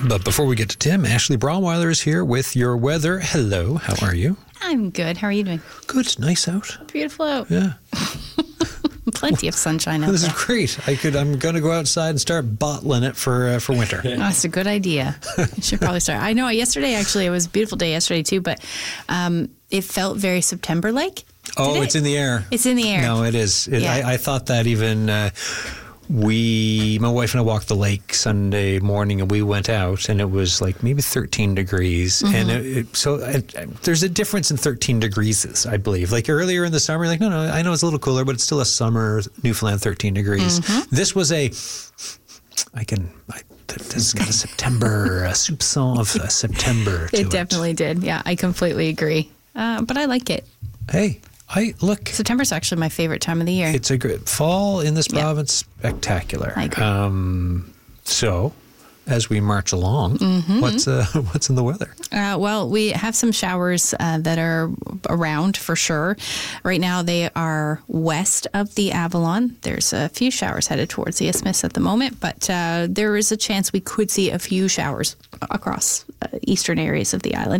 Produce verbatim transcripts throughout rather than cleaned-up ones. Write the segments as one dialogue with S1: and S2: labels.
S1: But before we get to Tim, Ashley Brawweiler is here with your weather. Hello, how are you?
S2: I'm good. How are you doing?
S1: Good. It's nice out.
S2: Beautiful out.
S1: Yeah.
S2: Plenty of sunshine out
S1: This
S2: there.
S1: is great. I could. I'm going to go outside and start bottling it for uh, for winter.
S2: Oh, that's a good idea. You should probably start. I know yesterday, actually, it was a beautiful day yesterday, too, but um, it felt very September-like.
S1: Oh,
S2: it?
S1: it's in the air.
S2: It's in the air.
S1: No, it is. It,
S2: Yeah.
S1: I, I thought that even uh, we, my wife and I walked the lake Sunday morning, and we went out, and it was like maybe thirteen degrees.
S2: Mm-hmm.
S1: And it, it, so it, there's a difference in thirteen degrees, I believe. Like earlier in the summer, like, no, no, I know it's a little cooler, but it's still a summer Newfoundland thirteen degrees.
S2: Mm-hmm.
S1: This was a, I can, I, this has got a September, a soupçon of uh, September to it.
S2: It definitely did. Yeah, I completely agree. Uh, but I like it.
S1: Hey, I look.
S2: September's actually my favorite time of the year.
S1: It's a great fall in this
S2: Yeah.
S1: province. Spectacular.
S2: I agree.
S1: Um, so, as we march along,
S2: Mm-hmm.
S1: what's uh, what's in the weather?
S2: Uh, well, we have some showers uh, that are around for sure. Right now, they are west of the Avalon. There's a few showers headed towards the Isthmus at the moment, but uh, there is a chance we could see a few showers across uh, eastern areas of the island,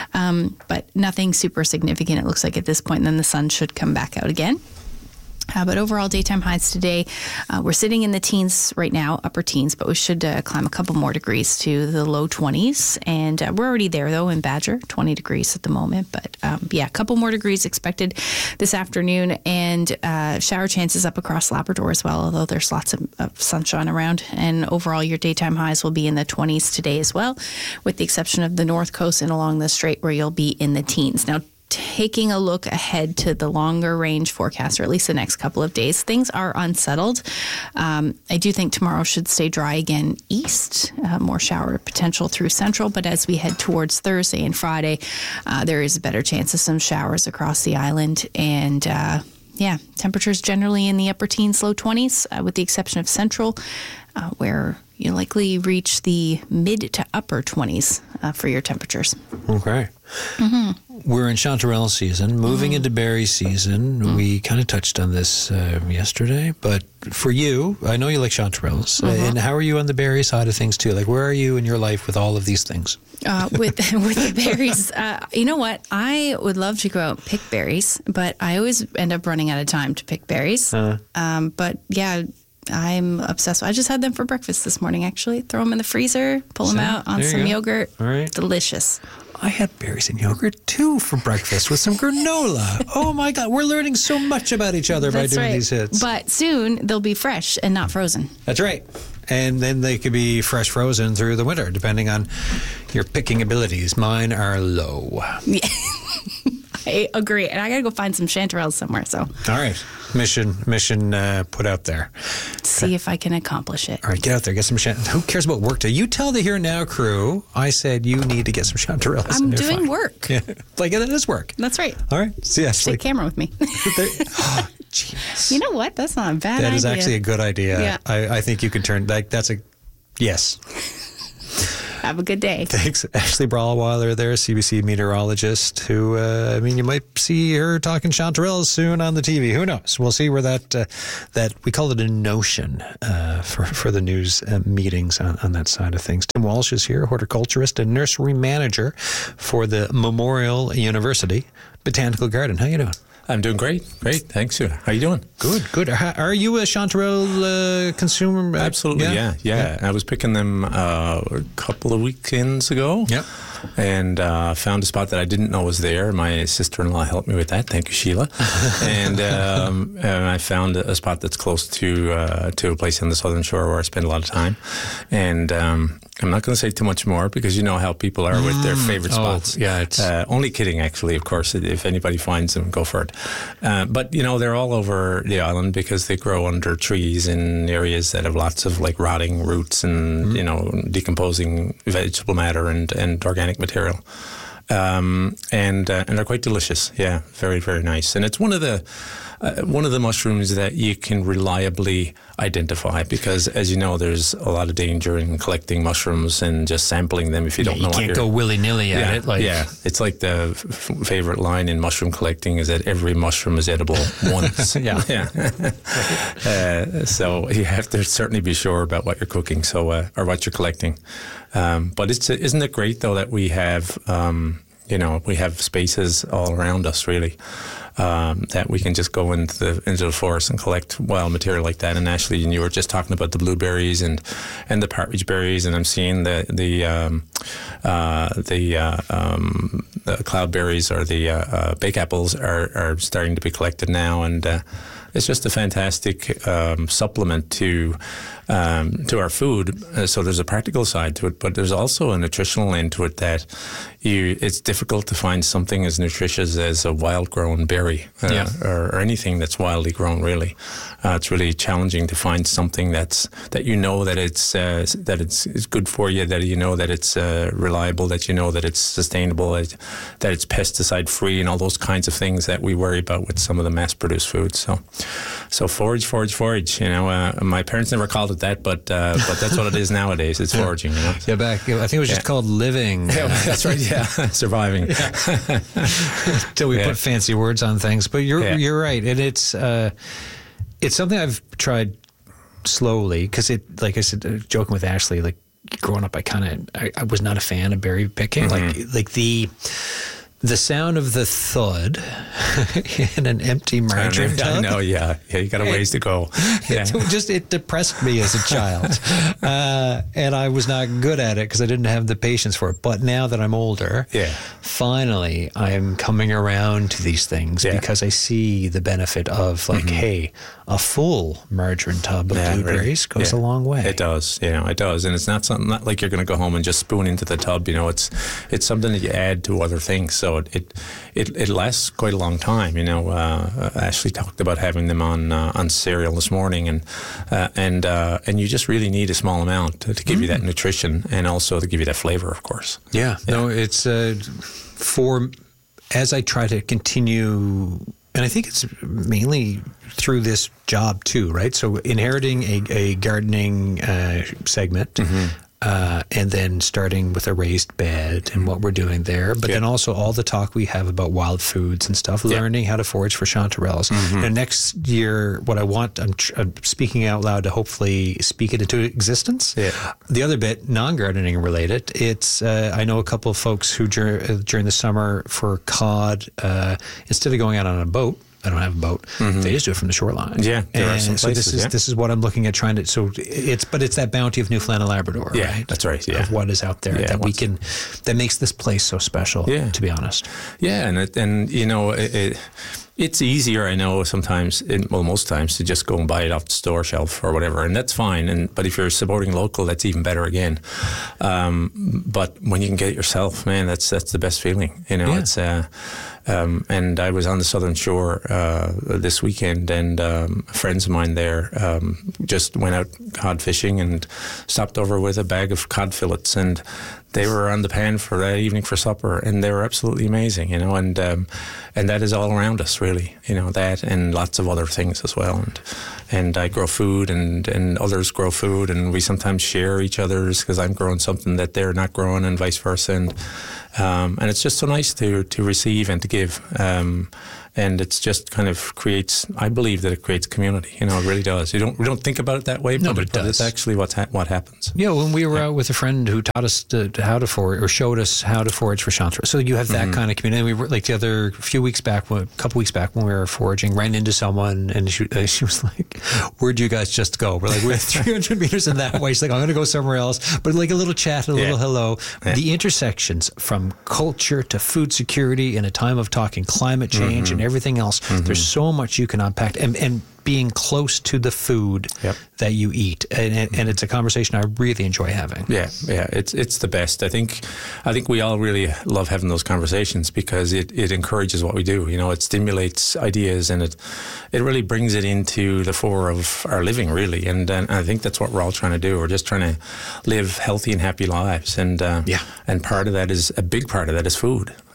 S2: um, but nothing super significant, it looks like at this point. And then the sun should come back out again. Uh, but overall, daytime highs today, uh, we're sitting in the teens right now, upper teens, but we should uh, climb a couple more degrees to the low twenties. And uh, we're already there, though, in Badger, twenty degrees at the moment. But um, yeah, a couple more degrees expected this afternoon. And uh, shower chances up across Labrador as well, although there's lots of, of sunshine around. And overall, your daytime highs will be in the twenties today as well, with the exception of the north coast and along the strait where you'll be in the teens. Now, taking a look ahead to the longer range forecast, or at least the next couple of days, things are unsettled. Um, I do think tomorrow should stay dry again east, uh, more shower potential through central, but as we head towards Thursday and Friday, uh, there is a better chance of some showers across the island. And uh, yeah, temperatures generally in the upper teens, low twenties, uh, with the exception of central, uh, where you likely reach the mid to upper twenties uh, for your temperatures.
S1: Okay.
S2: Mm-hmm.
S1: We're in chanterelle season, moving mm-hmm. into berry season. Mm-hmm. We kind of touched on this uh, yesterday, but for you, I know you like chanterelles. Mm-hmm. Uh, and how are you on the berry side of things too? Like, where are you in your life with all of these things?
S2: Uh, with with the berries, uh, you know what? I would love to go out and pick berries, but I always end up running out of time to pick berries. Uh. Um, but yeah, I'm obsessed. I just had them for breakfast this morning, actually. Throw them in the freezer, pull them out on some yogurt.
S1: All right.
S2: Delicious.
S1: I had berries and yogurt, too, for breakfast with some granola. Oh, my God. We're learning so much about each other
S2: That's
S1: by doing
S2: right.
S1: these hits.
S2: But soon, they'll be fresh and not frozen.
S1: That's right. And then they could be fresh frozen through the winter, depending on your picking abilities. Mine are low.
S2: Yeah. I agree. And I got to go find some chanterelles somewhere. So,
S1: all right. Mission mission uh, put out there.
S2: See if I can accomplish it.
S1: All right, get out there, get some chanterelles. Who cares about work day? You tell the Here Now crew, I said you need to get some chanterelles.
S2: I'm
S1: and
S2: doing
S1: fine.
S2: work.
S1: Yeah. Like, it is work.
S2: That's right.
S1: All right. So, yes.
S2: Take
S1: Like,
S2: camera with me.
S1: oh, genius.
S2: You know what? That's not a bad idea.
S1: That is actually a good idea.
S2: Yeah.
S1: I, I think you can turn, like, that's a, yes.
S2: Have a good day.
S1: Thanks. Ashley Brawweiler there, C B C meteorologist, who, uh, I mean, you might see her talking chanterelles soon on the T V. Who knows? We'll see where that, uh, that we call it a notion uh, for, for the news uh, meetings on, on that side of things. Tim Walsh is here, horticulturist and nursery manager for the Memorial University Botanical Garden. How you doing?
S3: I'm doing great. Great. Thanks. How you doing?
S1: Good, good. Are, are you a chanterelle uh, consumer?
S3: Absolutely, yeah. Yeah, yeah. I was picking them uh, a couple of weekends ago.
S1: Yep.
S3: And uh, found a spot that I didn't know was there. My sister-in-law helped me with that. Thank you, Sheila. and um, and I found a spot that's close to uh, to a place on the Southern Shore where I spend a lot of time. And um, I'm not going to say too much more because you know how people are with their favorite spots.
S1: Oh, yeah, it's
S3: uh, only kidding, actually. Of course, if anybody finds them, go for it. Uh, but you know, they're all over the island because they grow under trees in areas that have lots of like rotting roots and mm. you know decomposing vegetable matter and and organic material. Um, and uh, and they're quite delicious. Yeah, very, very nice. And it's one of the uh, one of the mushrooms that you can reliably identify, because, as you know, there's a lot of danger in collecting mushrooms and just sampling them if you
S1: Yeah,
S3: don't
S1: you
S3: know what
S1: can't
S3: you're...
S1: go willy-nilly at
S3: yeah,
S1: it. Like,
S3: yeah, it's like the f- favorite line in mushroom collecting is that every mushroom is edible once.
S1: Yeah.
S3: yeah. uh, so you have to certainly be sure about what you're cooking, so uh, or what you're collecting. Um, but it's isn't it great though that we have um, you know we have spaces all around us really. Um, that we can just go into the into the forest and collect wild material like that. And Ashley, and you were just talking about the blueberries and and the partridge berries, and I'm seeing the the um, uh, the, uh, um, the cloudberries or the uh, uh, bake apples are are starting to be collected now, and uh, it's just a fantastic um, supplement to um, to our food. Uh, so there's a practical side to it, but there's also a nutritional end to it that you. It's difficult to find something as nutritious as a wild grown berry uh,
S1: yeah.
S3: or, or anything that's wildly grown. Really, uh, it's really challenging to find something that's that you know that it's uh, that it's, it's good for you, that you know that it's uh, reliable, that you know that it's sustainable, that, that it's pesticide free, and all those kinds of things that we worry about with some of the mass produced foods. So. So forage, forage, forage. You know, uh, my parents never called it that, but uh, but that's what it is nowadays. It's foraging. You know?
S1: Yeah, back. I think it was just
S3: yeah.
S1: called living.
S3: Yeah, that's right. Yeah, surviving.
S1: Till we
S3: yeah.
S1: put fancy words on things, but you're
S3: yeah.
S1: you're right, and it's uh, it's something I've tried slowly because it, like I said, uh, joking with Ashley, like growing up, I kind of I, I was not a fan of berry picking, mm-hmm. like like the. The sound of the thud in an empty margarine
S3: I
S1: tub.
S3: I know, yeah. Yeah, you got a ways to go. Yeah.
S1: It just, it depressed me as a child. uh, and I was not good at it because I didn't have the patience for it. But now that I'm older,
S3: yeah.
S1: finally I'm coming around to these things yeah. because I see the benefit of like, mm-hmm. hey, a full margarine tub of yeah, blueberries really. goes yeah. a long way.
S3: It does, you know, it does. And it's not something, not like you're going to go home and just spoon into the tub, you know, it's it's something that you add to other things. So So it, it it it lasts quite a long time. You know, uh, Ashley talked about having them on uh, on cereal this morning, and uh, and uh, and you just really need a small amount to, to give mm. you that nutrition and also to give you that flavor, of course.
S1: Yeah, yeah. no, it's uh, for as I try to continue. And I think it's mainly through this job too, right? So inheriting a, a gardening uh, segment. Mm-hmm. Uh, and then starting with a raised bed and what we're doing there, but yeah. then also all the talk we have about wild foods and stuff, yeah. learning how to forage for chanterelles. Mm-hmm. And next year, what I want, I'm, tr- I'm speaking out loud to hopefully speak it into existence.
S3: Yeah.
S1: The other bit, non-gardening related, it's, uh, I know a couple of folks who dur- uh, during the summer for cod, uh, instead of going out on a boat, I don't have a boat. Mm-hmm. They just do it from the shoreline.
S3: Yeah, there
S1: and
S3: are some
S1: so
S3: places,
S1: this is
S3: yeah.
S1: this is what I'm looking at trying to. So it's but it's that bounty of Newfoundland and Labrador,
S3: yeah,
S1: right?
S3: That's right. Yeah,
S1: of what is out there
S3: yeah,
S1: that we can, that makes this place so special.
S3: Yeah.
S1: To be honest.
S3: Yeah, and it, and you know it, it, it's easier, I know, sometimes, in, well, most times, to just go and buy it off the store shelf or whatever, and that's fine. And but if you're supporting local, that's even better again. Um, but when you can get it yourself, man, that's that's the best feeling. You know,
S1: yeah.
S3: it's. Uh, Um, and I was on the southern shore uh, this weekend, and um, friends of mine there um, just went out cod fishing and stopped over with a bag of cod fillets, and they were on the pan for that evening for supper, and they were absolutely amazing, you know. And um, and that is all around us, really, you know, that and lots of other things as well. And and I grow food, and, and others grow food, and we sometimes share each other's because I'm growing something that they're not growing, and vice versa. And um, and it's just so nice to to receive and to give. Um, And it's just kind of creates, I believe that it creates community. You know, it really does. You don't, we don't think about it that way,
S1: no,
S3: but,
S1: but it
S3: but
S1: does.
S3: It's actually what's ha- what happens.
S1: Yeah, when we were
S3: yeah.
S1: out with a friend who taught us to, to how to forage, or showed us how to forage for chanterelle. So you have that mm-hmm. kind of community. And we were like the other few weeks back, a couple weeks back, when we were foraging, ran into someone, and she, uh, she was like, "Where'd you guys just go?" We're like, "We're three hundred meters in that way." She's like, "I'm going to go somewhere else." But like a little chat, a
S3: yeah.
S1: little hello. Yeah. The intersections from culture to food security in a time of talking climate change mm-hmm. and everything else. Mm-hmm. There's so much you can unpack, and, and being close to the food
S3: yep.
S1: that you eat, and, and it's a conversation I really enjoy having.
S3: Yeah, yeah, it's it's the best. I think, I think we all really love having those conversations because it, it encourages what we do. You know, it stimulates ideas, and it it really brings it into the fore of our living, really. And, and I think that's what we're all trying to do. We're just trying to live healthy and happy lives, and uh,
S1: yeah,
S3: and part of that is a big part of that is food.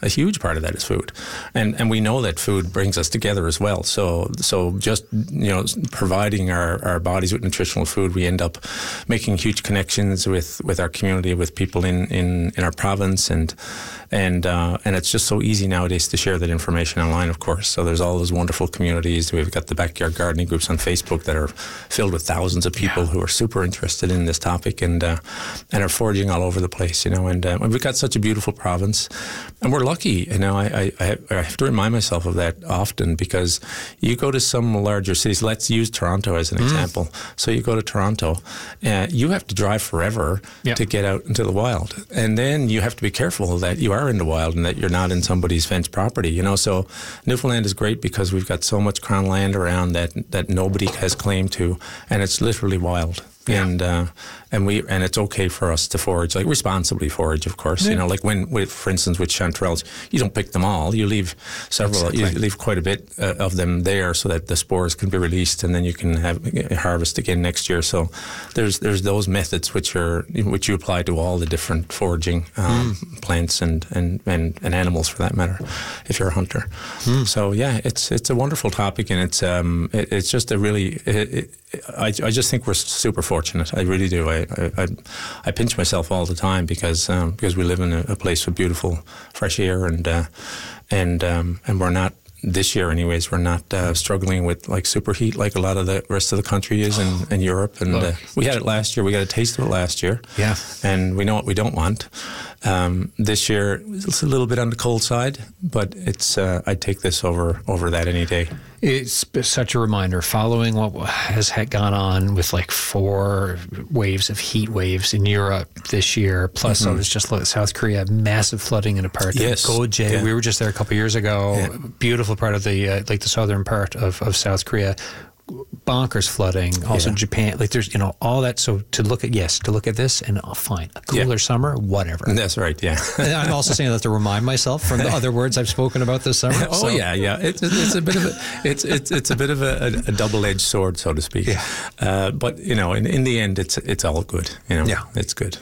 S3: A huge part of that is food, and and we know that food brings us together as well. So so just you know providing our, our bodies with nutritional food, we end up making huge connections with, with our community, with people in, in, in our province, and and uh, and it's just so easy nowadays to share that information online, of course. So there's all those wonderful communities. We've got the backyard gardening groups on Facebook that are filled with thousands of people yeah. who are super interested in this topic and uh, and are foraging all over the place, you know. And uh, we've got such a beautiful province, and we're lucky, you know. I, I, I have to remind myself of that often, because you go to some larger cities. Let's use Toronto as an mm. example. So you go to Toronto, uh, you have to drive forever yep. to get out into the wild, and then you have to be careful that you are in the wild and that you're not in somebody's fenced property, you know. So Newfoundland is great because we've got so much crown land around that that nobody has claim to, and it's literally wild. Yeah. And uh, and we and it's okay for us to forage, like responsibly forage, of course. Yeah. You know, like when, with, for instance, with chanterelles, you don't pick them all. You leave several. Exactly. You leave quite a bit uh, of them there so that the spores can be released, and then you can have harvest again next year. So there's there's those methods which are which you apply to all the different foraging um, mm. plants and, and, and, and animals, for that matter, if you're a hunter. Mm. So yeah, it's it's a wonderful topic, and it's um it, it's just a really. It, it, I, I just think we're super fortunate. I really do. I I, I pinch myself all the time because um, because we live in a, a place with beautiful fresh air, and uh, and um, and we're not, this year anyways, we're not uh, struggling with like superheat like a lot of the rest of the country is in, in Europe. And uh, we had it last year. We got a taste of it last year. Yeah. And we know what we don't want. Um, this year it's a little bit on the cold side, but it's uh, I'd take this over over that any day.
S1: It's such a reminder, following what has had gone on with like four waves of heat waves in Europe this year. Plus, mm-hmm. I was just looking at South Korea, massive flooding in a part
S3: yes.
S1: of Goje. Yeah. We were just there a couple of years ago. Yeah. Beautiful part of the uh, like the southern part of, of South Korea. Bonkers flooding. Also yeah. Japan. Like there's, you know, all that. So to look at, yes, to look at this and oh, fine, a cooler yeah. summer, whatever.
S3: That's right. Yeah.
S1: And I'm also saying that to remind myself from the other words I've spoken about this summer.
S3: oh so. yeah, yeah. It's, it's a bit of a it's it's it's a bit of a, a double-edged sword, so to speak. Yeah. Uh, but you know, in in the end, it's it's all good. You know. Yeah. It's good.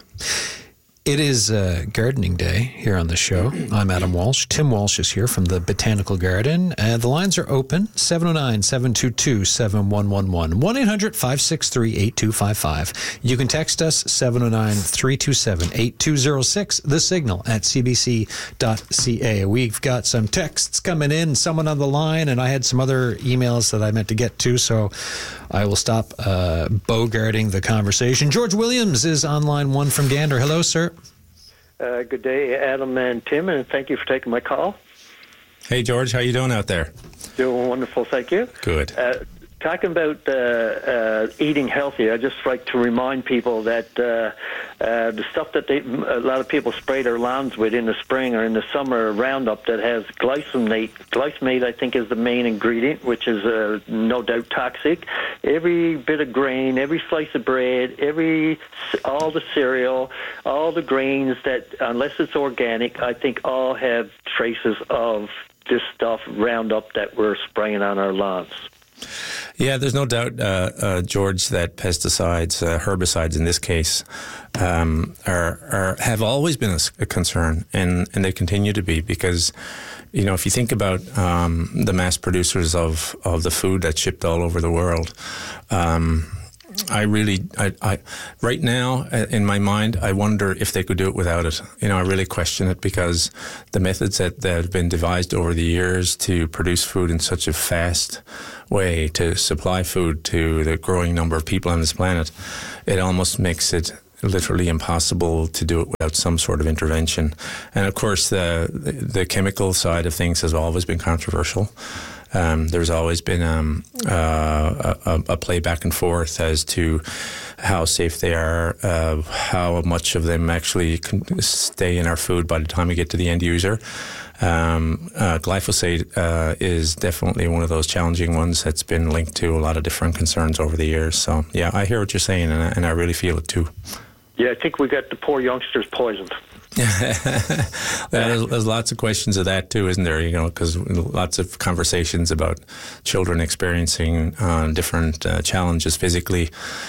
S1: It is uh, gardening day here on the show. I'm Adam Walsh. Tim Walsh is here from the Botanical Garden. Uh, the lines are open, seven oh nine, seven two two, seven one one one, one eight hundred, five six three, eight two five five. You can text us, seven oh nine, three two seven, eight two oh six, the signal at c b c dot c a. We've got some texts coming in, someone on the line, and I had some other emails that I meant to get to, so I will stop uh, bogarting the conversation. George Williams is on line one from Gander. Hello, sir.
S4: Uh, good day, Adam and Tim, and thank you for taking my call.
S3: Hey, George, how you doing out there?
S4: Doing wonderful, thank you.
S3: Good.
S4: Uh, talking about uh, uh, eating healthy, I just like to remind people that uh, uh, the stuff that they, a lot of people spray their lawns with in the spring or in the summer, Roundup, that has glyphosate. Glyphosate, I think, is the main ingredient, which is uh, no doubt toxic. Every bit of grain, every slice of bread, every all the cereal, all the grains that, unless it's organic, I think all have traces of this stuff, Roundup, that we're spraying on our lawns.
S3: Yeah, there's no doubt, uh, uh, George, that pesticides, uh, herbicides in this case, um, are, are have always been a, a concern, and, and they continue to be, because, you know, if you think about um, the mass producers of, of the food that's shipped all over the world, um, I really, I, I, right now, in my mind, I wonder if they could do it without it. You know, I really question it, because the methods that, that have been devised over the years to produce food in such a fast way, to supply food to the growing number of people on this planet, it almost makes it literally impossible to do it without some sort of intervention. And of course, the the chemical side of things has always been controversial. Um, there's always been um, uh, a, a play back and forth as to how safe they are, uh, how much of them actually can stay in our food by the time we get to the end user. Um, uh, glyphosate uh, is definitely one of those challenging ones that's been linked to a lot of different concerns over the years. So, yeah, I hear what you're saying, and I, and I really feel it too.
S4: Yeah, I think we got the poor youngsters poisoned.
S3: there's, there's lots of questions of that too, isn't there? You know, because lots of conversations about children experiencing uh, different uh, challenges physically,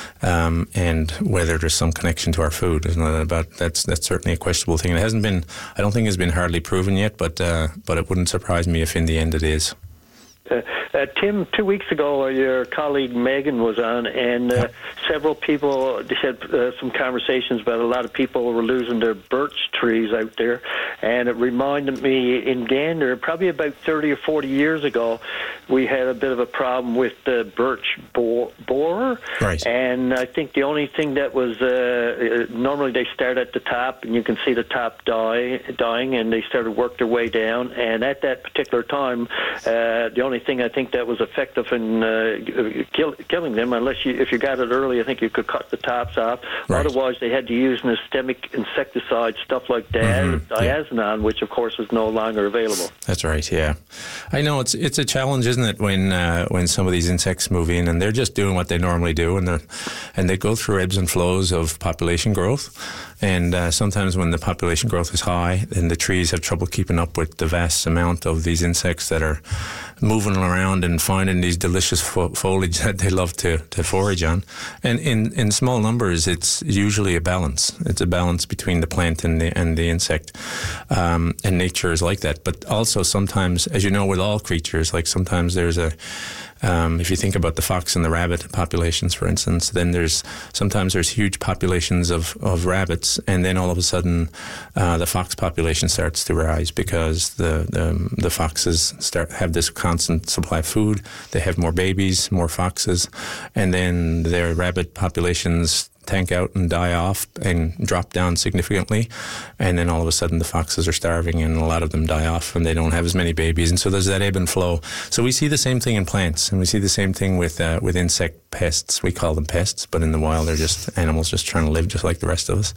S3: um, and whether there's some connection to our food. Isn't it? About that's that's certainly a questionable thing. It hasn't been, I don't think, it's been hardly proven yet, but uh, but it wouldn't surprise me if in the end it is.
S4: Uh, uh, Tim, two weeks ago, uh, your colleague Megan was on, and uh,
S3: yep.
S4: several people had uh, some conversations about a lot of people were losing their birch trees out there, and it reminded me in Gander, probably about thirty or forty years ago, we had a bit of a problem with the birch borer,
S3: right.
S4: And I think the only thing that was, uh, normally they start at the top, and you can see the top die, dying, and they started to work their way down, and at that particular time, uh, the only thing I think that was effective in uh, kill, killing them, unless you, if you got it early, I think you could cut the tops off. Right. Otherwise, they had to use an systemic insecticide, stuff like that, mm-hmm. diazinon, yeah. which of course is no longer available.
S3: That's right. Yeah, I know it's it's a challenge, isn't it, when uh, when some of these insects move in and they're just doing what they normally do, and they and they go through ebbs and flows of population growth. And uh, sometimes when the population growth is high, then the trees have trouble keeping up with the vast amount of these insects that are moving around and finding these delicious fo- foliage that they love to, to forage on. And in, in small numbers, it's usually a balance. It's a balance between the plant and the and the insect. Um, and nature is like that. But also sometimes, as you know, with all creatures, like sometimes there's a Um, if you think about the fox and the rabbit populations, for instance, then there's sometimes there's huge populations of, of rabbits, and then all of a sudden uh, the fox population starts to rise because the, the the foxes start have this constant supply of food. They have more babies, more foxes, and then their rabbit populations tank out and die off and drop down significantly, and then all of a sudden the foxes are starving and a lot of them die off and they don't have as many babies, and so there's that ebb and flow. So we see the same thing in plants, and we see the same thing with uh, with insect pests. We call them pests, but in the wild they're just animals just trying to live just like the rest of us.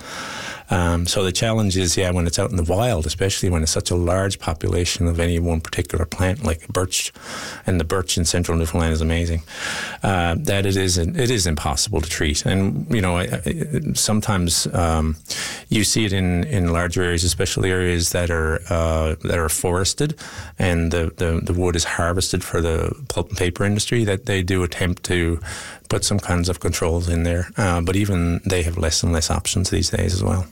S3: Um, so the challenge is, yeah, when it's out in the wild, especially when it's such a large population of any one particular plant, like birch, and the birch in central Newfoundland is amazing, uh, that it is it is impossible to treat. And, you know, I, I, sometimes um, you see it in, in larger areas, especially areas that are uh, that are forested, and the, the, the wood is harvested for the pulp and paper industry, that they do attempt to put some kinds of controls in there. Uh, but even they have less and less options these days as well.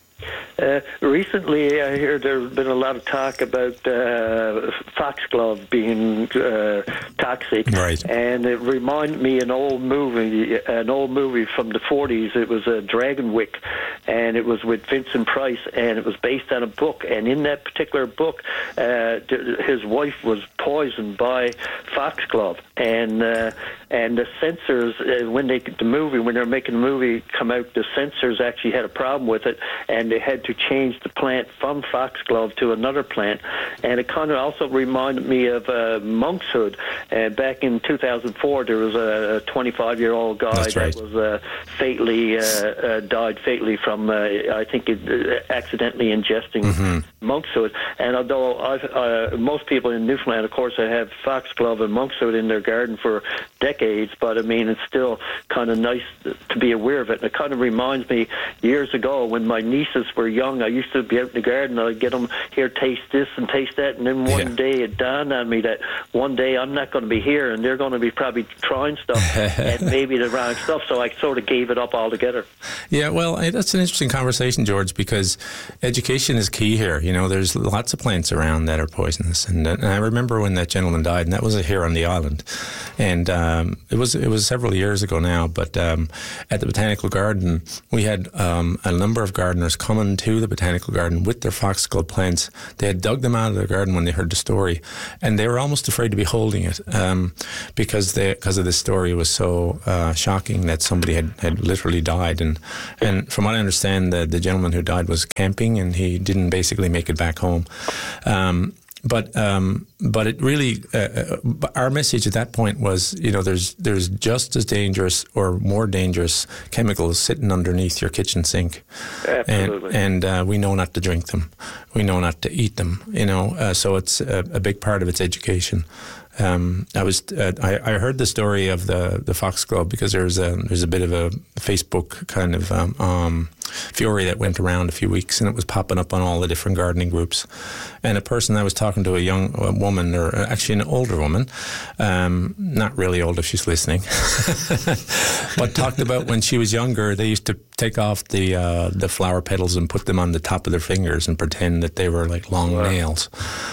S4: Uh, recently, I hear there's been a lot of talk about uh, foxglove being uh, toxic,
S3: right.
S4: And it reminded me an old movie, an old movie from the forties. It was a Dragonwyck, and it was with Vincent Price, and it was based on a book. And in that particular book, uh, his wife was poisoned by foxglove, and uh, and the censors, uh, when they the movie when they were making the movie come out, the censors actually had a problem with it, and they had to change the plant from foxglove to another plant. And it kind of also reminded me of uh, monkshood. Uh, back in two thousand four, there was a twenty-five-year-old guy
S3: That's right.
S4: that was uh, fatally uh, uh, died fatally from, uh, I think, it, uh, accidentally ingesting mm-hmm. monkshood. And although I've, uh, most people in Newfoundland, of course, have foxglove and monkshood in their garden for decades, but I mean, it's still kind of nice to be aware of it. And it kind of reminds me years ago when my nieces were young, I used to be out in the garden, I'd get them, here, taste this and taste that, and then one
S3: yeah.
S4: day it dawned on me that one day I'm not going to be here, and they're going to be probably trying stuff, and maybe the wrong stuff, so I sort of gave it up altogether.
S3: Yeah, well, that's an interesting conversation, George, because education is key here. You know, there's lots of plants around that are poisonous, and, and I remember when that gentleman died, and that was here on the island, and um, it was it was several years ago now, but um, at the Botanical Garden, we had um, a number of gardeners coming to the Botanical Garden with their foxglove plants. They had dug them out of their garden when they heard the story, and they were almost afraid to be holding it um, because they, because of the story was so uh, shocking that somebody had, had literally died. And and from what I understand, the, the gentleman who died was camping, and he didn't basically make it back home. Um, But um, but it really, uh, our message at that point was, you know, there's there's just as dangerous or more dangerous chemicals sitting underneath your kitchen sink.
S4: Absolutely.
S3: And, and uh, we know not to drink them. We know not to eat them, you know. Uh, so it's a, a big part of its education. Um, I was uh, I, I heard the story of the, the foxglove because there's a there's a bit of a Facebook kind of um, um, fury that went around a few weeks, and it was popping up on all the different gardening groups. And a person I was talking to, a young a woman, or actually an older woman, um, not really old if she's listening, but talked about when she was younger, they used to take off the uh, the flower petals and put them on the top of their fingers and pretend that they were like long wow. nails.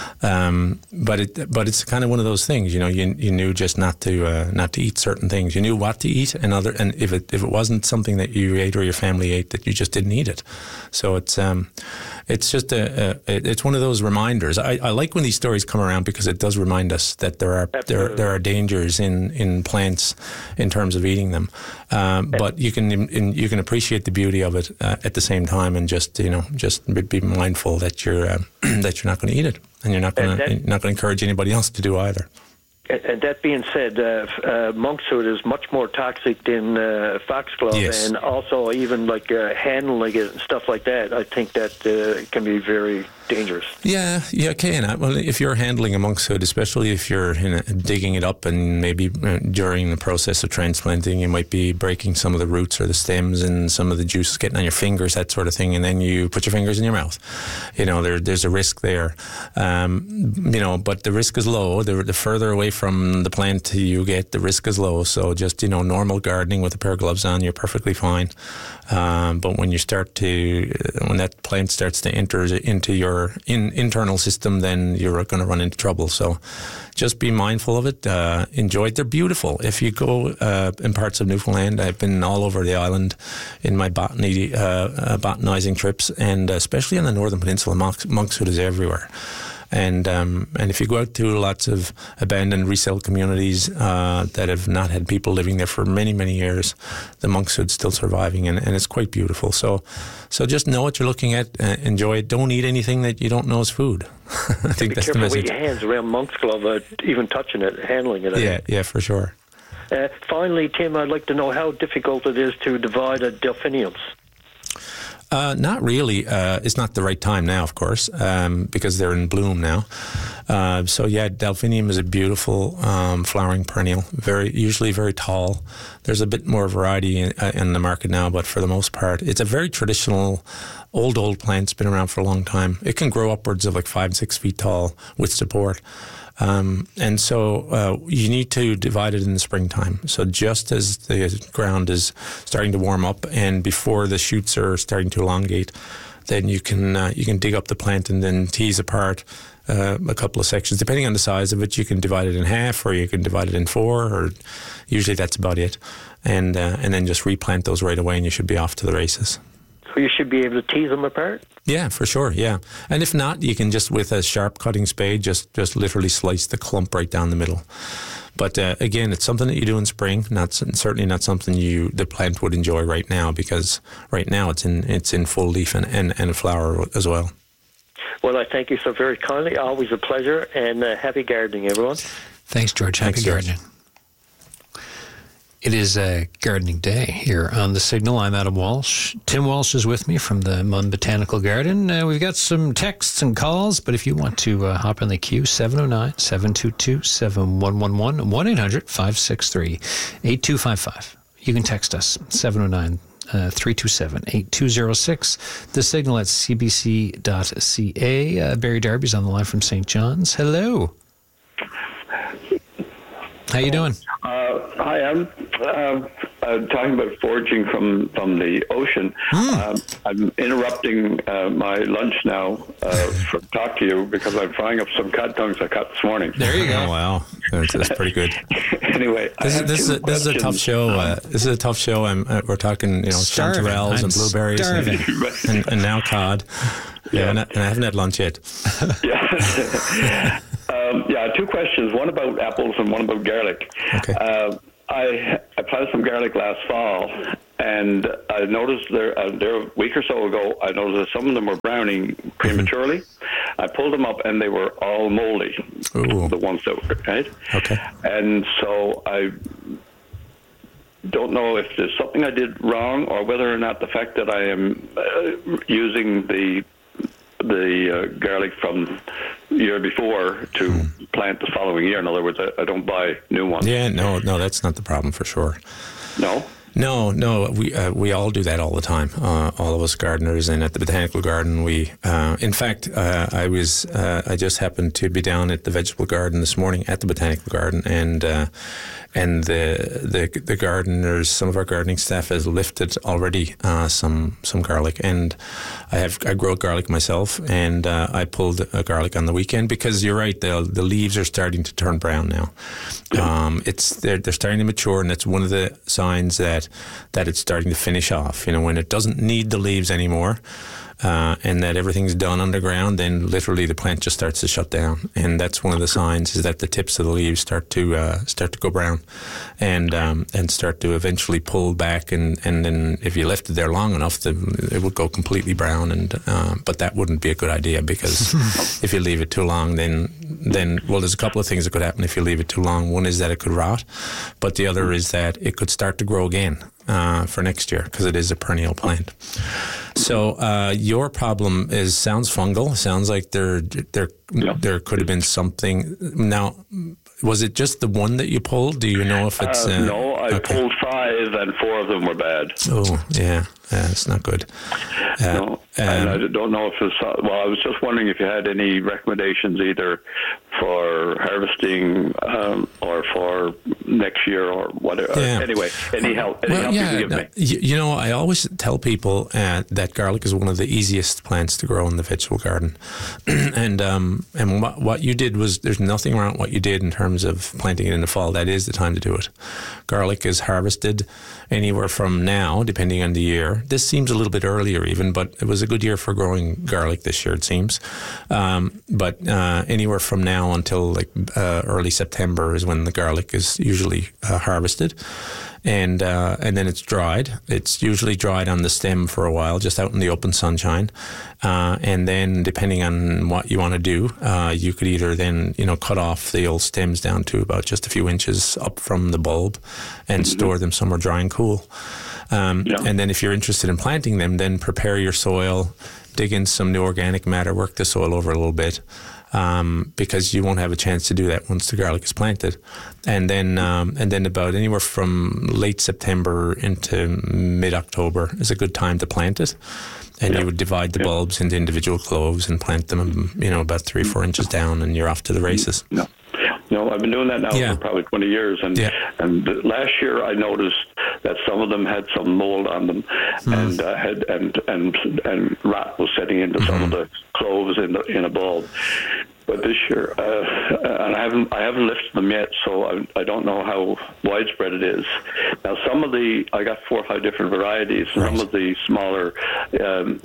S3: Um, but it but it's kind of one of those things, you know. You you knew just not to uh, not to eat certain things. You knew what to eat, and other and if it if it wasn't something that you ate or your family ate, that you just didn't eat it. So it's um, it's just a, a it's one of those reminders. I, I like when these stories come around because it does remind us that there are there there are dangers in, in plants in terms of eating them. Um, but you can in, you can appreciate the beauty of it uh, at the same time, and just you know just be mindful that you're uh, that you're not going to eat it, and you're not going to not going to encourage anybody else to do either.
S4: And that being said, uh, uh, monkshood is much more toxic than uh, foxglove,
S3: yes.
S4: and also even like uh, handling it and stuff like that. I think that uh, can be very dangerous.
S3: Yeah, yeah, it can. Well, if you're handling a monkshood, especially if you're you know, digging it up, and maybe uh, during the process of transplanting, you might be breaking some of the roots or the stems, and some of the juice getting on your fingers, that sort of thing, and then you put your fingers in your mouth. You know, there, there's a risk there. Um, you know, but the risk is low. The, the further away from the plant you get, the risk is low. So just, you know, normal gardening with a pair of gloves on, you're perfectly fine. Um, but when you start to, when that plant starts to enter into your in, internal system, then you're going to run into trouble. So just be mindful of it. Uh, enjoy it. They're beautiful. If you go uh, in parts of Newfoundland, I've been all over the island in my botany, uh, uh, botanizing trips, and especially on the Northern Peninsula, monks, monkshood is everywhere. And um, and if you go out to lots of abandoned resale communities uh, that have not had people living there for many, many years, the monkshood's still surviving, and, and it's quite beautiful. So so just know what you're looking at, uh, enjoy it. Don't eat anything that you don't know is food. I think that's the message.
S4: Be careful with your hands around monksglove, uh, even touching it, handling it.
S3: Yeah, yeah, for sure.
S4: Uh, finally, Tim, I'd like to know how difficult it is to divide a delphiniums.
S3: Uh, not really. Uh, it's not the right time now, of course, um, because they're in bloom now. Uh, so yeah, delphinium is a beautiful um, flowering perennial. Very usually very tall. There's a bit more variety in, uh, in the market now, but for the most part, it's a very traditional, old old plant. It's been around for a long time. It can grow upwards of like five, six feet tall with support. Um, and so uh, you need to divide it in the springtime. So just as the ground is starting to warm up and before the shoots are starting to elongate, then you can uh, you can dig up the plant and then tease apart uh, a couple of sections. Depending on the size of it, you can divide it in half, or you can divide it in four, or usually that's about it. And uh, and then just replant those right away, and you should be off to the races.
S4: So you should be able to tease them apart?
S3: Yeah, for sure, yeah. And if not, you can just, with a sharp cutting spade, just, just literally slice the clump right down the middle. But uh, again, it's something that you do in spring, not certainly not something you the plant would enjoy right now, because right now it's in it's in full leaf and, and, and flower as well.
S4: Well, I thank you so very kindly. Always a pleasure, and uh, happy gardening, everyone.
S1: Thanks, George. Happy
S3: Thanks,
S1: gardening. George. It is a gardening day here on The Signal. I'm Adam Walsh. Tim Walsh is with me from the Munn Botanical Garden. Uh, we've got some texts and calls, but if you want to uh, hop in the queue, seven oh nine, seven two two, seven one one one, one eight hundred, five six three, eight two five five. You can text us, seven oh nine, three two seven, eight two oh six. The Signal at c b c dot c a. Uh, Barry Darby's on the line from Saint John's. Hello. How you doing?
S5: Uh, hi, I'm uh, uh, talking about foraging from, from the ocean. Mm. Um, I'm interrupting uh, my lunch now uh, to talk to you because I'm frying up some cod tongues I caught this morning.
S3: There you go. Oh, wow, that's, that's pretty good.
S5: Anyway,
S3: this is this is, a, this is a tough show. Uh, this is a tough show. I'm, uh, we're talking, you know, chanterelles and blueberries and, and, and now cod. Yeah, yeah. And, I, and I haven't had lunch yet.
S5: Yeah. Um, yeah, two questions, one about apples and one about garlic.
S3: Okay.
S5: Uh, I, I planted some garlic last fall, and I noticed there, uh, there a week or so ago, I noticed that some of them were browning prematurely. Mm-hmm. I pulled them up, and they were all moldy,
S3: Ooh.
S5: the ones that were, right?
S3: Okay.
S5: And so I don't know if there's something I did wrong or whether or not the fact that I am uh, using the the uh, garlic from the year before to mm. plant the following year. In other words, I, I don't buy new ones.
S3: Yeah, no, no, that's not the problem for sure.
S5: No?
S3: No, no, we uh, we all do that all the time. Uh, all of us gardeners, and at the Botanical Garden, we. Uh, in fact, uh, I was uh, I just happened to be down at the Vegetable Garden this morning at the Botanical Garden, and uh, and the the the gardeners, some of our gardening staff has lifted already uh, some some garlic, and I have I grow garlic myself, and uh, I pulled a garlic on the weekend because you're right, the the leaves are starting to turn brown now. Um, it's they're they're starting to mature, and that's one of the signs that. that it's starting to finish off. You know, when it doesn't need the leaves anymore, uh, and that everything's done underground, then literally the plant just starts to shut down. And that's one of the signs, is that the tips of the leaves start to uh, start to go brown, and um, and start to eventually pull back. And, and then if you left it there long enough, the, it would go completely brown. And uh, but that wouldn't be a good idea, because if you leave it too long, then then well, there's a couple of things that could happen if you leave it too long. One is that it could rot, but the other is that it could start to grow again. Uh, for next year, because it is a perennial plant. So uh, your problem is sounds fungal. Sounds like there there
S5: Yeah.
S3: there could have been something. Now, was it just the one that you pulled? Do you know if it's
S5: Uh,
S3: uh,
S5: no, I
S3: okay.
S5: pulled five, and four of them were bad.
S3: Oh, yeah, yeah, it's not good. Uh,
S5: No, and
S3: um,
S5: I don't know if it's, uh, well, I was just wondering if you had any recommendations either for harvesting um, or for next year or whatever.
S3: Yeah.
S5: Anyway, any help, any
S3: Well,
S5: help you
S3: yeah,
S5: can give
S3: no,
S5: me.
S3: you, you know, I always tell people uh, that garlic is one of the easiest plants to grow in the vegetable garden, and um, and what, what you did was, there's nothing wrong with what you did in terms of planting it in the fall. That is the time to do it. Garlic is harvested anywhere from now, depending on the year. This seems a little bit earlier even, but it was a good year for growing garlic this year, it seems. Um, but uh, anywhere from now until like uh, early September is when the garlic is usually uh, harvested. And uh, and then it's dried. It's usually dried on the stem for a while, just out in the open sunshine. Uh, and then, depending on what you want to do, uh, you could either then, you know, cut off the old stems down to about just a few inches up from the bulb, and mm-hmm. store them somewhere dry and cool. Um, yeah. And then, if you're interested in planting them, then prepare your soil, dig in some new organic matter, work the soil over a little bit. Um, because you won't have a chance to do that once the garlic is planted, and then um, and then about anywhere from late September into mid October is a good time to plant it, and yeah. you would divide the yeah. bulbs into individual cloves and plant them, you know, about three four inches down, and you're off to the races.
S5: No. No, I've been doing that now
S3: yeah.
S5: for probably twenty years, and
S3: yeah.
S5: and last year I noticed that some of them had some mold on them, mm. and uh, had and and and rat was setting into mm-hmm. some of the cloves in the in a bulb. But this year, uh, and I haven't I haven't lifted them yet, so I, I don't know how widespread it is. Now, some of the I got four or five different varieties. Right. Some of the smaller, um,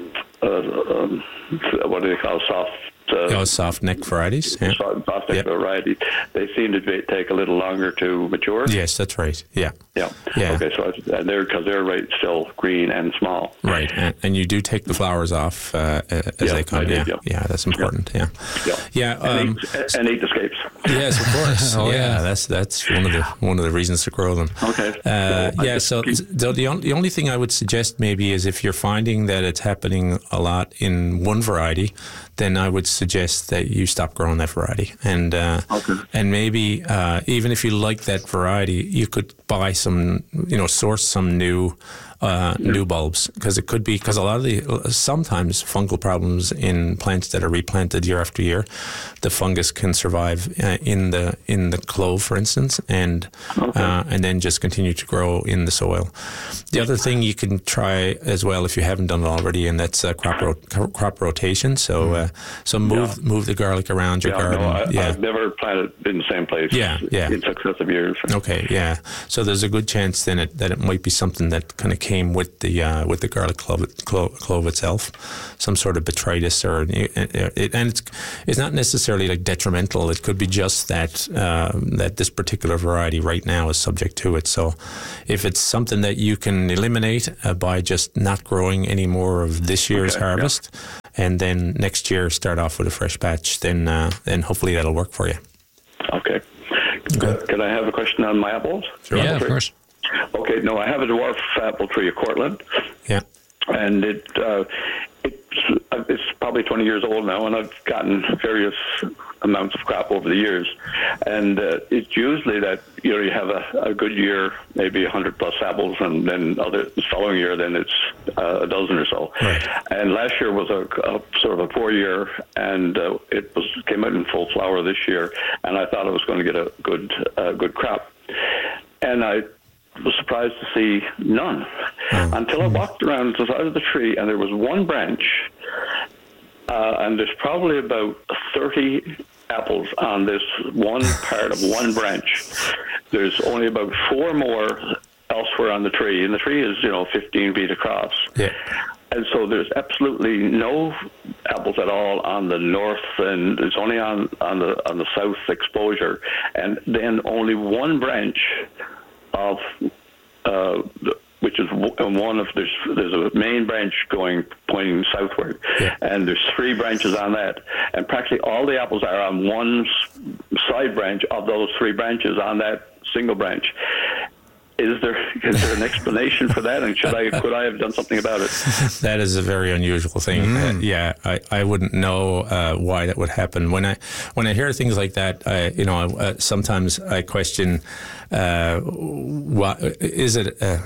S5: uh, um, what do they call soft? Uh,
S3: oh, soft neck varieties. Yeah.
S5: Soft neck
S3: yep.
S5: varieties. They seem to be, take a little longer to mature.
S3: Yes, that's right. Yeah.
S5: Yeah.
S3: Yeah.
S5: Okay, so it's, and they're because they're right still green and small.
S3: Right, and, and you do take the flowers off uh, as
S5: yeah,
S3: they come.
S5: I
S3: Yeah.
S5: did, yeah.
S3: yeah, that's important. Yeah.
S5: Yeah.
S3: Yeah.
S5: And,
S3: um,
S5: eight, and eight escapes.
S3: Yes, of course.
S1: oh,
S3: yeah,
S1: yeah,
S3: that's that's one of the one of the reasons to grow them.
S5: Okay.
S3: Uh,
S5: so
S3: yeah. So, so the only the only thing I would suggest maybe is if you're finding that it's happening a lot in one variety, then I would suggest that you stop growing that variety, and uh,
S5: okay.
S3: and maybe uh, even if you like that variety, you could buy some, you know, source some new. Uh, yeah. new bulbs, because it could be because a lot of the sometimes fungal problems in plants that are replanted year after year, the fungus can survive uh, in the in the clove, for instance, and
S5: okay.
S3: uh, and then just continue to grow in the soil. The other thing you can try as well, if you haven't done it already, and that's uh, crop ro- crop rotation. So uh, so move yeah. move the garlic around your
S5: yeah,
S3: garden.
S5: No, I,
S3: yeah,
S5: I've never planted in the same place.
S3: Yeah, yeah.
S5: in successive years.
S3: Okay, yeah. So there's a good chance then it, that it might be something that kind of came with the uh, with the garlic clove, clove, clove itself, some sort of botrytis, or it, it, and it's it's not necessarily like detrimental. It could be just that uh, that this particular variety right now is subject to it. So if it's something that you can eliminate uh, by just not growing any more of this year's
S5: okay,
S3: harvest, yeah. and then next year start off with a fresh batch, then uh, then hopefully that'll work for you.
S5: Okay.
S3: Okay.
S5: Can I have a question on my apples?
S3: Sure.
S1: Yeah, of course.
S5: Okay, no, I have a dwarf apple tree, a Cortland.
S3: Yeah.
S5: And it uh, it's, it's probably twenty years old now, and I've gotten various amounts of crop over the years. And uh, it's usually that, you know, you have a, a good year, maybe one hundred plus apples, and then other the following year, then it's uh, a dozen or so.
S3: Right.
S5: And last year was a, a sort of a poor year, and uh, it was came out in full flower this year, and I thought I was going to get a good uh, good crop. And I was surprised to see none oh. until I walked around the side of the tree, and there was one branch, uh, and there's probably about thirty apples on this one part of one branch. There's only about four more elsewhere on the tree, and the tree is, you know, fifteen feet across.
S3: Yeah.
S5: And so there's absolutely no apples at all on the north, and it's only on, on the on the south exposure, and then only one branch of uh, which is one of there's there's a main branch going pointing southward, yeah. and there's three branches on that, and practically all the apples are on one side branch of those three branches on that single branch. Is there is there an explanation for that, and should I could I have done something about it?
S3: That is a very unusual thing. Mm. Uh, yeah, I, I wouldn't know uh, why that would happen. When I when I hear things like that, I, you know, uh, sometimes I question, uh, what is it? Uh,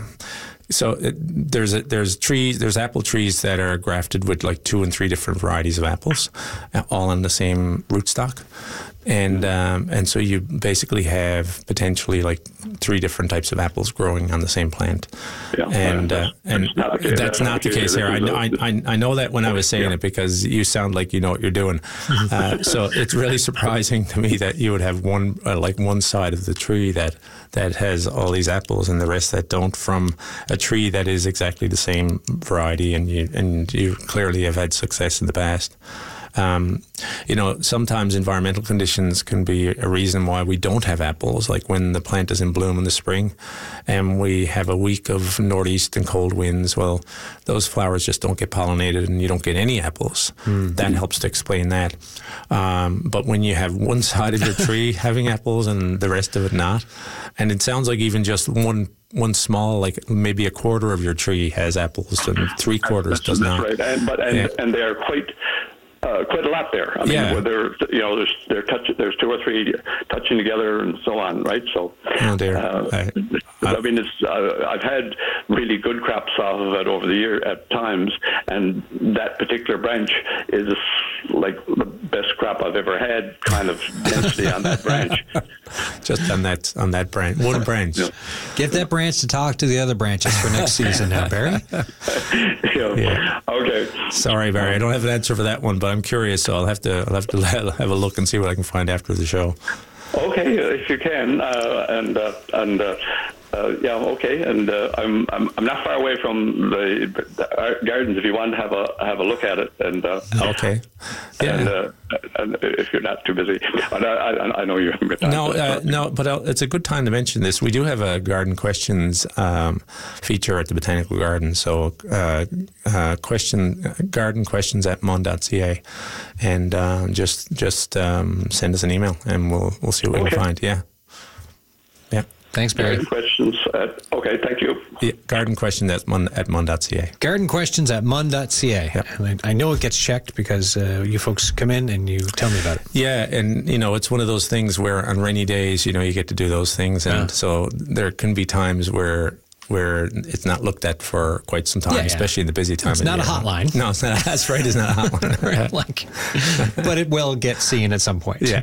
S3: So it, there's a, there's trees there's apple trees that are grafted with like two and three different varieties of apples, all on the same rootstock, and um, and so you basically have potentially like three different types of apples growing on the same plant,
S5: yeah,
S3: and uh, and
S5: that's not the case,
S3: that's not the case here. I, I I know that when I was saying
S5: yeah.
S3: it, because you sound like you know what you're doing, uh, so it's really surprising to me that you would have one uh, like one side of the tree that. that has all these apples and the rest that don't, from a tree that is exactly the same variety, and you and you clearly have had success in the past. Um, you know, sometimes environmental conditions can be a reason why we don't have apples, like when the plant is in bloom in the spring and we have a week of northeast and cold winds. Well, those flowers just don't get pollinated and you don't get any apples. Mm. That helps to explain that. Um, but when you have one side of your tree having apples and the rest of it not, and it sounds like even just one one small, like maybe a quarter of your tree has apples and three quarters
S5: that's,
S3: does
S5: that's
S3: not.
S5: Right, and, but and,
S3: yeah.
S5: and they're quite uh, quite a lot there. I mean,
S3: yeah.
S5: where they're you know there's they're touch there's two or three touching together and so on, right? So,
S3: oh dear.
S5: Uh,
S3: I,
S5: I, I mean, it's uh, I've had really good crops off of it over the year at times, and that particular branch is like the best crop I've ever had. Kind of density on that branch.
S3: Just on that on that branch, one branch.
S5: Yeah.
S1: Get that branch to talk to the other branches for next season now, Barry.
S5: yeah.
S3: Yeah.
S5: Okay.
S3: Sorry, Barry, I don't have an answer for that one, but I'm curious, so I'll have to I'll have to have a look and see what I can find after the show.
S5: Okay, if you can, uh, and uh, and. Uh, Uh, yeah, okay, and uh, I'm, I'm I'm not far away from the, the gardens. If you want to have a have a look at it, and uh,
S3: okay, yeah,
S5: and, uh, and if you're not too busy, and I, I, I know you haven't got time.
S3: No, uh, no, but it's a good time to mention this. We do have a garden questions um, feature at the Botanical Garden. So, uh, uh, question garden questions at mon dot c a, and uh, just just um, send us an email, and we'll we'll see what we
S5: okay.
S3: can find. Yeah, yeah.
S1: Thanks, Barry.
S5: Garden questions at, okay, thank you.
S3: Yeah, garden questions at mon, at mon dot c a.
S1: Garden questions at mon dot c a. Yep. And I, I know it gets checked because uh, you folks come in and you tell me about it.
S3: Yeah, and, you know, it's one of those things where on rainy days, you know, you get to do those things. And yeah. so there can be times where where it's not looked at for quite some time, yeah, yeah. especially in the busy time
S1: it's
S3: of
S1: not
S3: year.
S1: a hotline.
S3: No, it's not. That's right, it's not a hotline.
S1: Right, like, but it will get seen at some point.
S3: Yeah.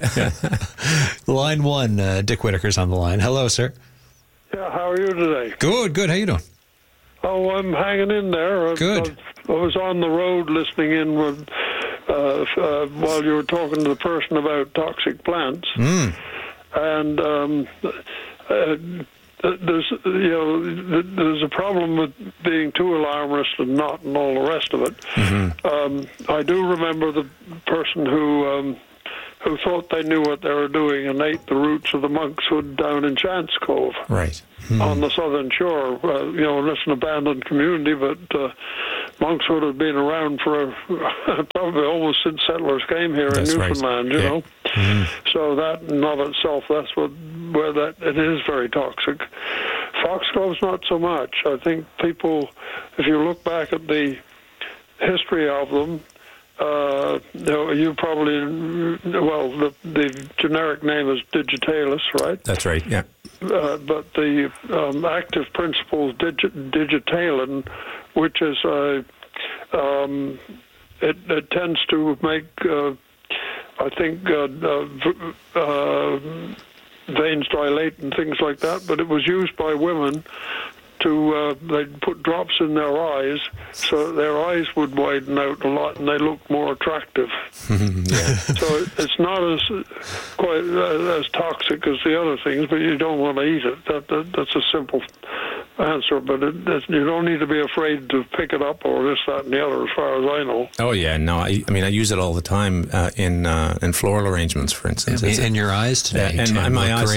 S1: Line one, uh, Dick Whitaker's on the line. Hello, sir.
S6: Yeah, how are you today?
S1: Good, good. How you doing?
S6: Oh, I'm hanging in there.
S1: Good.
S6: I, I was on the road listening in with, uh, uh, while you were talking to the person about toxic plants.
S1: Mm.
S6: And um, uh, there's, you know, there's a problem with being too alarmist and not and all the rest of it. Mm-hmm. Um, I do remember the person who... Um, who thought they knew what they were doing and ate the roots of the monkshood down in Chance Cove.
S3: Right.
S6: Hmm. On the southern shore. Uh, you know, it's an abandoned community, but uh, monkshood had been around for a, probably almost since settlers came here
S3: that's
S6: in Newfoundland,
S3: right.
S6: you
S3: yeah.
S6: know. Mm-hmm. So that in of itself, that's what where that it is very toxic. Foxglove's not so much. I think people, if you look back at the history of them, Uh, you know, you probably, well, the, the generic name is digitalis, right?
S3: That's right, yeah.
S6: Uh, but the um, active principle is digi- digitalin, which is a, um, it, it tends to make, uh, I think, uh, uh, uh, veins dilate and things like that, but it was used by women to, uh, they'd put drops in their eyes so their eyes would widen out a lot and they look more attractive.
S3: Yeah.
S6: So it's not as quite uh, as toxic as the other things, but you don't want to eat it. That, that That's a simple answer, but it, it, you don't need to be afraid to pick it up or this, that, and the other, as far as I know.
S3: Oh yeah, no, I, I mean I use it all the time uh, in uh, in floral arrangements, for instance.
S1: In, in your eyes today,
S3: yeah, and my, my eyes.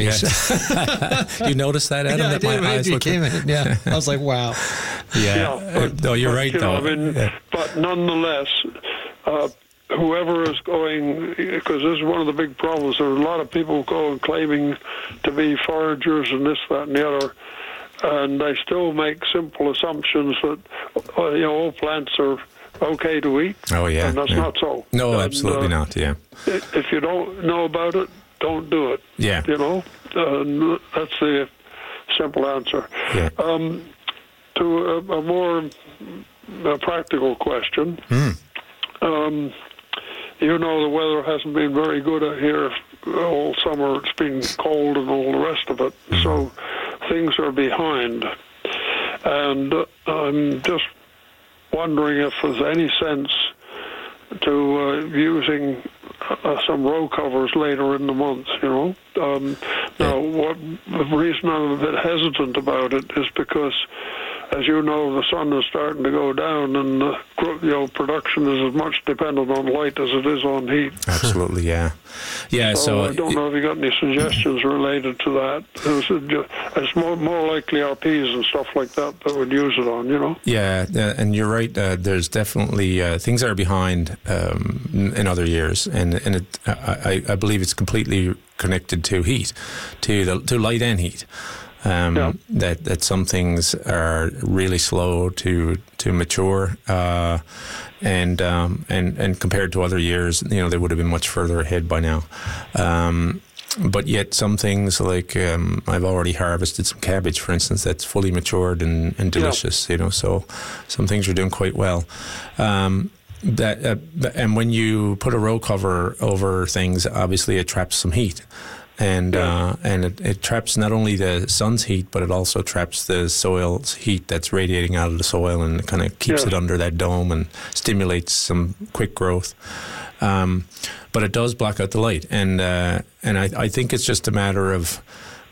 S1: Yeah.
S3: You noticed that, Adam?
S1: Yeah,
S3: that
S1: I did.
S3: my eyes
S1: You
S3: look
S1: came in. Yeah, I was like, wow.
S3: Yeah.
S6: Yeah, but,
S3: no, you're
S6: but,
S3: right
S6: you
S3: though.
S6: Know, I mean,
S3: yeah.
S6: but nonetheless, uh, whoever is going, because this is one of the big problems. There are a lot of people going claiming to be foragers and this, that, and the other, and they still make simple assumptions that uh, you know all plants are okay to eat.
S3: Oh yeah,
S6: and that's
S3: yeah.
S6: not so.
S3: No,
S6: and,
S3: absolutely
S6: uh,
S3: not. Yeah.
S6: If you don't know about it, don't do it.
S3: Yeah.
S6: You know, uh, that's the simple answer.
S3: Yeah.
S6: Um, to a, a more uh, practical question,
S3: Mm.
S6: um, you know the weather hasn't been very good here all summer. It's been cold and all the rest of it, mm. so things are behind. And uh, I'm just wondering if there's any sense to uh, using uh, some row covers later in the month, you know. Um, now, what the reason I'm a bit hesitant about it is because, as you know, the sun is starting to go down, and uh, you know, production is as much dependent on light as it is on heat.
S3: Absolutely, yeah, yeah.
S6: So,
S3: So
S6: I don't know if you got any suggestions related to that. It's, it's more, more likely our peas and stuff like that that would use it on, you know.
S3: Yeah, uh, and you're right. Uh, there's definitely uh, things are behind um, in other years, and and it, I, I believe it's completely connected to heat, to the to light and heat. Um,
S6: yeah.
S3: That that some things are really slow to to mature, uh, and um, and and compared to other years, you know, they would have been much further ahead by now. Um, but yet, some things like um, I've already harvested some cabbage, for instance, that's fully matured and, and delicious. Yeah. You know, so some things are doing quite well. Um, that uh, and when you put a row cover over things, obviously it traps some heat. And
S6: yeah.
S3: uh, and it, it traps not only the sun's heat, but it also traps the soil's heat that's radiating out of the soil, and kind of keeps
S6: yeah.
S3: it under that dome and stimulates some quick growth. Um, but it does block out the light, and uh, and I, I think it's just a matter of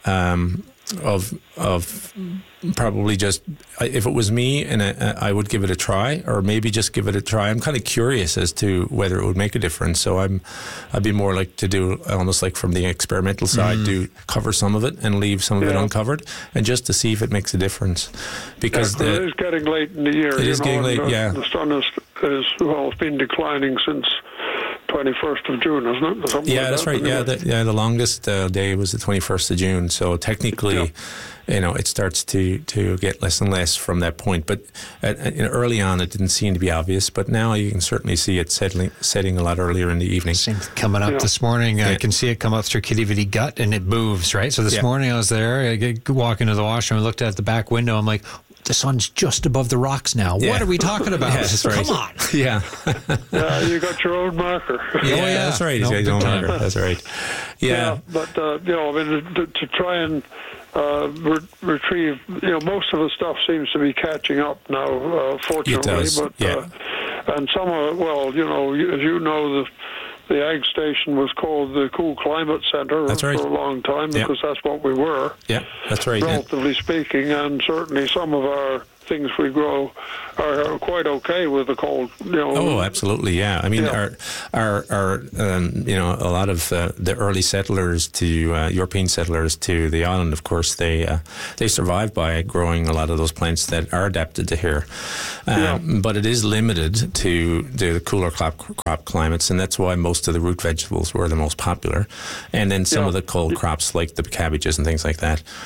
S3: um, of of probably just, if it was me, and I, I would give it a try, or maybe just give it a try. I'm kind of curious as to whether it would make a difference. So I'm, I'd be more like to do almost like from the experimental side, mm. do cover some of it and leave some of
S6: yeah.
S3: it uncovered, and just to see if it makes a difference. Because
S6: yeah,
S3: the,
S6: it is getting late in the year.
S3: It
S6: you
S3: is
S6: know,
S3: getting late.
S6: The,
S3: yeah,
S6: the sun is, is well, it's been declining since twenty-first of June, isn't it? Something
S3: yeah,
S6: like
S3: that's
S6: that,
S3: right.
S6: anyway.
S3: Yeah, the, yeah. The longest uh, day was the twenty-first of June. So technically, yeah. you know, it starts to, to get less and less from that point. But at, at, early on, it didn't seem to be obvious. But now you can certainly see it settling, setting a lot earlier in the evening.
S1: Same coming up
S6: yeah.
S1: this morning.
S3: Yeah.
S1: I can see it come up through Kitty Vitty Gut, and it moves, right? So this
S3: yeah.
S1: morning I was there, I get, walk into the washroom, I looked out the back window, I'm like, the sun's just above the rocks now.
S3: Yeah.
S1: What are we talking about?
S3: Yeah, that's right.
S1: Come on.
S3: Yeah.
S6: Yeah, you got your own marker.
S3: Yeah,
S1: Oh, yeah.
S3: that's right.
S1: No,
S3: You
S1: big
S3: don't
S1: time.
S3: matter. That's right. Yeah.
S6: Yeah, but uh, you know, I mean, to, to try and uh, re- retrieve, you know, most of the stuff seems to be catching up now, uh, fortunately.
S3: It does,
S6: But
S3: yeah.
S6: uh, and some of it, well, you know, you- as you know, the the Ag Station was called the Cool Climate Center
S3: That's right.
S6: for a long time
S3: Yeah.
S6: because that's what we were,
S3: Yeah, that's right. Yeah.
S6: relatively speaking, and certainly some of our things we grow are quite okay with the cold, you know.
S3: Oh, absolutely, yeah. I mean,
S6: Yeah.
S3: our, our, our um, you know, a lot of uh, the early settlers to uh, European settlers to the island, of course, they uh, they survived by growing a lot of those plants that are adapted to here. Um,
S6: Yeah.
S3: But it is limited to the cooler crop, crop climates, and that's why most of the root vegetables were the most popular. And then some
S6: Yeah.
S3: of the cold crops, like the cabbages and things like that.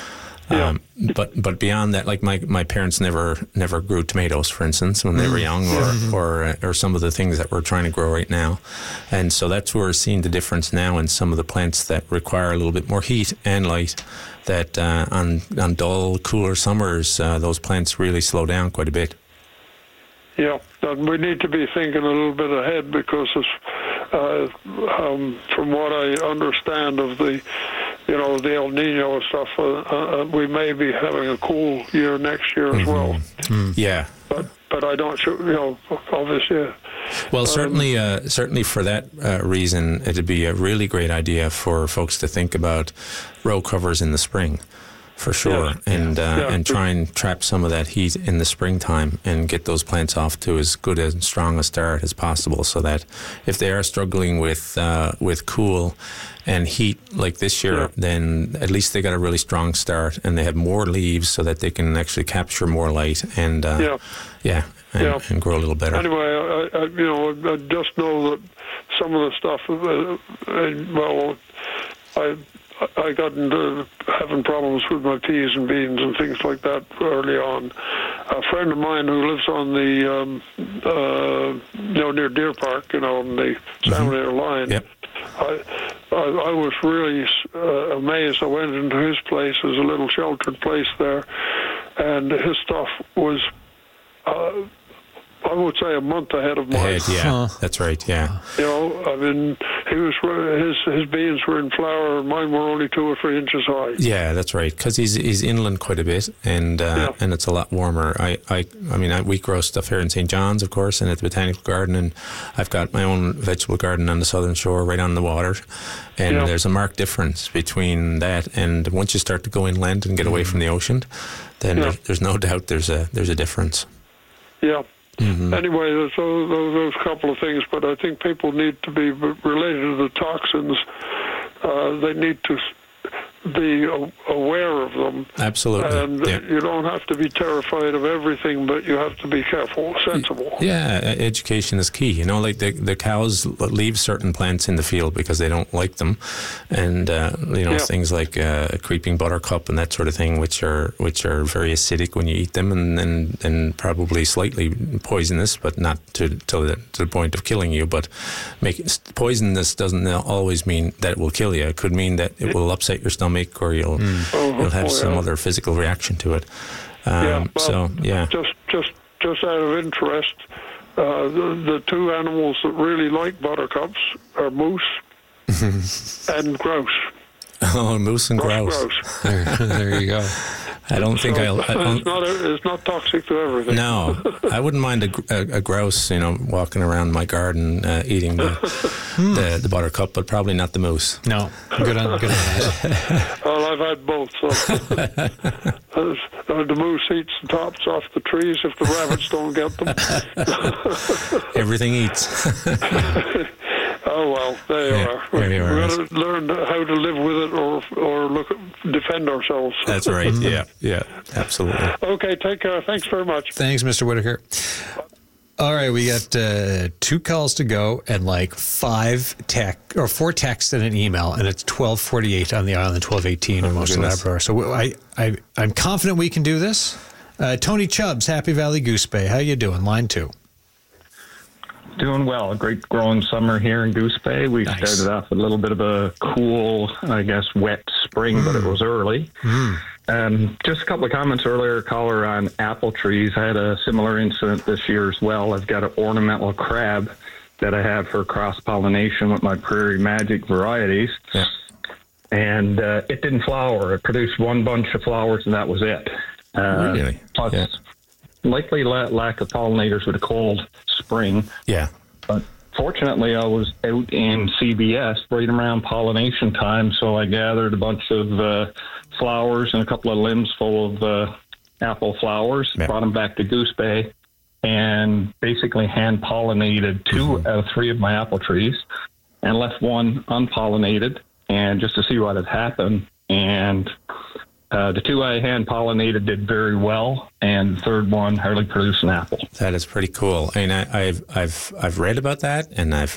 S6: Yeah.
S3: Um, but but beyond that, like my, my parents never never grew tomatoes, for instance, when they were young, or or uh, or some of the things that we're trying to grow right now, and so that's where we're seeing the difference now in some of the plants that require a little bit more heat and light. That uh, on on dull, cooler summers, uh, those plants really slow down quite a bit.
S6: Yeah, and we need to be thinking a little bit ahead because, it's, uh, um, from what I understand of the, you know, the El Nino and stuff, uh, uh, we may be having a cool year next year as
S3: Mm-hmm.
S6: well.
S3: Mm. Yeah.
S6: But but I don't, you know, obviously.
S3: Well,
S6: um,
S3: certainly, uh, certainly for that uh, reason, it'd be a really great idea for folks to think about row covers in the spring. For sure,
S6: Yes.
S3: and uh,
S6: Yeah.
S3: and try and trap some of that heat in the springtime and get those plants off to as good and strong a start as possible. So that if they are struggling with uh, with cool and heat like this year,
S6: Yeah.
S3: then at least they got a really strong start and they have more leaves so that they can actually capture more light and uh,
S6: Yeah.
S3: yeah, and,
S6: Yeah.
S3: and grow a little better.
S6: Anyway, I, I, you know, I just know that some of the stuff, uh, uh, well, I I got into having problems with my peas and beans and things like that early on. A friend of mine who lives on the, um, uh, you know, near Deer Park, you know, on the Salmon line.
S3: Yep.
S6: I, I I was really uh, amazed. I went into his place. There's a little sheltered place there, and his stuff was, uh, I would say, a month ahead of mine.
S3: Ahead, yeah,
S1: Huh.
S3: that's right, yeah.
S6: You know, I mean, he was his his beans were in flower, and mine were only two or three inches high.
S3: Yeah, that's right. Because he's he's inland quite a bit, and uh,
S6: Yeah.
S3: and it's a lot warmer. I I, I mean, I, we grow stuff here in Saint John's, of course, and at the Botanical Garden, and I've got my own vegetable garden on the southern shore, right on the water, and
S6: Yeah.
S3: there's a marked difference between that and once you start to go inland and get away from the ocean, then
S6: Yeah.
S3: there's, there's no doubt there's a there's a difference.
S6: Yeah.
S3: Mm-hmm.
S6: Anyway, those, those those couple of things, but I think people need to be related to the toxins. Uh, they need to be aware of them.
S3: Absolutely.
S6: And
S3: yeah.
S6: you don't have to be terrified of everything, but you have to be careful, sensible.
S3: Yeah, e- education is key. You know, like the the cows leave certain plants in the field because they don't like them, and uh, you know
S6: Yeah.
S3: things like uh, creeping buttercup and that sort of thing, which are which are very acidic when you eat them, and and, and probably slightly poisonous, but not to to the, to the point of killing you. But make poisonous doesn't always mean that it will kill you. It could mean that it will upset your stomach, or you'll
S6: Oh,
S3: you'll have
S6: oh,
S3: some
S6: yeah.
S3: other physical reaction to it. Um,
S6: Yeah, well,
S3: so yeah.
S6: Just, just, just out of interest, uh, the, the two animals that really like buttercups are moose and grouse.
S3: Oh, moose and
S6: Brush
S3: grouse.
S6: grouse.
S1: there, there you go.
S3: I don't think
S6: So
S3: I'll. I don't,
S6: it's not. It's not toxic to everything.
S3: No, I wouldn't mind a, gr- a, a grouse, you know, walking around my garden uh, eating the, the the buttercup, but probably not the moose.
S1: No, good on good on that.
S6: Well, I've had both. So. uh, the moose eats the tops off the trees if the rabbits don't get them.
S3: Everything eats.
S6: Oh well, there you
S3: Yeah,
S6: are.
S3: there you are.
S6: We've got to learn how to live with it, or or look defend ourselves.
S3: That's right. Yeah, yeah, absolutely.
S6: Okay, take care. Thanks very much.
S1: Thanks, Mister Whitaker. All right, we got uh, two calls to go and like five tech or four texts and an email, and it's twelve forty-eight on the island, twelve eighteen in
S3: Oh, my
S1: most of
S3: goodness.
S1: Labrador. So I, I, I'm confident we can do this. Uh, Tony Chubbs, Happy Valley Goose Bay. How you doing? Line two.
S7: Doing well. A great growing summer here in Goose Bay. We
S1: Nice.
S7: started off with a little bit of a cool, I guess, wet spring, but it was early. Um, just a couple of comments earlier, caller, on apple trees. I had a similar incident this year as well. I've got an ornamental crab that I have for cross-pollination with my Prairie Magic varieties.
S3: Yeah.
S7: And uh, it didn't flower. It produced one bunch of flowers, and that was it. Uh,
S3: Really?
S7: Plus,
S3: Yeah.
S7: likely la- lack of pollinators with a cold spring.
S3: Yeah.
S7: But fortunately, I was out in C B S right around pollination time, so I gathered a bunch of uh, flowers and a couple of limbs full of uh, apple flowers,
S3: Yeah.
S7: brought them back to Goose Bay, and basically hand-pollinated two
S3: Mm-hmm.
S7: out of three of my apple trees, and left one unpollinated, and just to see what had happened. And uh, the two I hand-pollinated did very well, and the third one hardly produced an apple.
S3: That is pretty cool. I mean, I, I've I've I've read about that, and I've